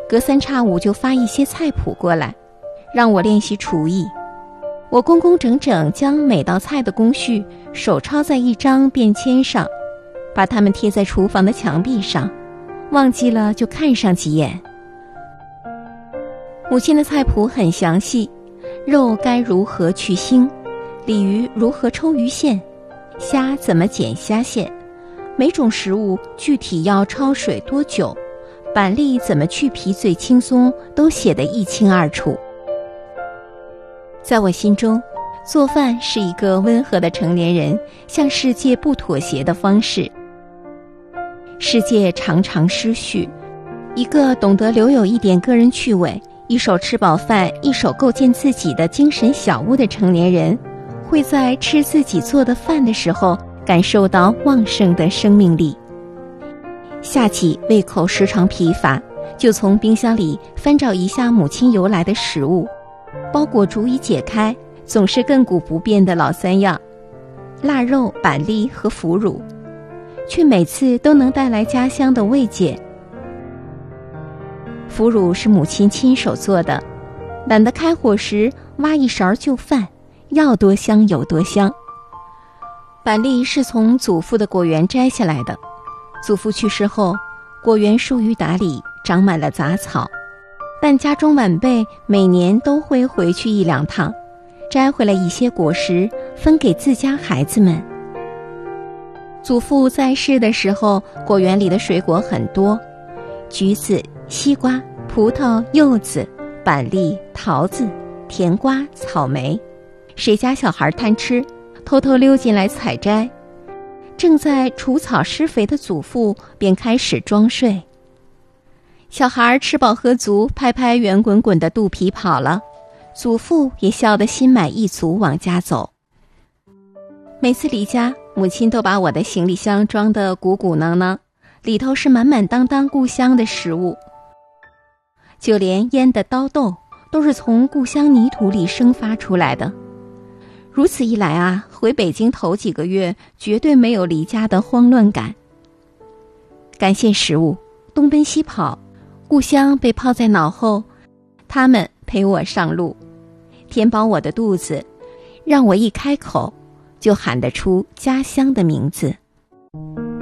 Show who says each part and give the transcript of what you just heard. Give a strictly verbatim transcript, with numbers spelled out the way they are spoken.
Speaker 1: 隔三差五就发一些菜谱过来，让我练习厨艺。我工工整整将每道菜的工序手抄在一张便签上，把它们贴在厨房的墙壁上，忘记了就看上几眼。母亲的菜谱很详细，肉该如何去腥，鲤鱼如何抽鱼线，虾怎么剪虾线，每种食物具体要焯水多久，板栗怎么去皮最轻松，都写得一清二楚。在我心中，做饭是一个温和的成年人向世界不妥协的方式。世界常常失序，一个懂得留有一点个人趣味，一手吃饱饭，一手构建自己的精神小屋的成年人，会在吃自己做的饭的时候感受到旺盛的生命力。夏季胃口时常疲乏，就从冰箱里翻找一下母亲邮来的食物，包裹逐一解开，总是亘古不变的老三样：腊肉、板栗和腐乳，却每次都能带来家乡的慰藉。腐乳是母亲亲手做的，懒得开火时挖一勺就饭，要多香有多香。板栗是从祖父的果园摘下来的，祖父去世后，果园疏于打理，长满了杂草，但家中晚辈每年都会回去一两趟，摘回来一些果实分给自家孩子们。祖父在世的时候，果园里的水果很多，橘子、西瓜、葡萄、柚子、板栗、桃子、甜瓜、草莓，谁家小孩贪吃，偷偷溜进来采摘。正在除草施肥的祖父便开始装睡。小孩吃饱喝足，拍拍圆滚滚的肚皮跑了，祖父也笑得心满意足往家走。每次离家，母亲都把我的行李箱装得鼓鼓囊囊，里头是满满当当故乡的食物，就连腌的刀豆都是从故乡泥土里生发出来的。如此一来啊，回北京头几个月绝对没有离家的慌乱感。感谢食物，东奔西跑，故乡被抛在脑后，他们陪我上路，填饱我的肚子，让我一开口就喊得出家乡的名字。